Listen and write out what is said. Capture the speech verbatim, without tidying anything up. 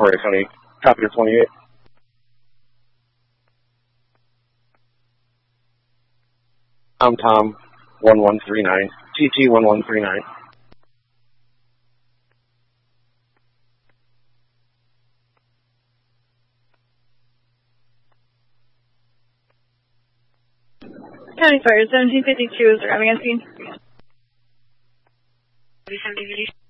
Victoria County, copy of twenty-eight. I'm Tom, one one three nine, T T one one three nine. County Fire, seventeen fifty-two is arriving on scene.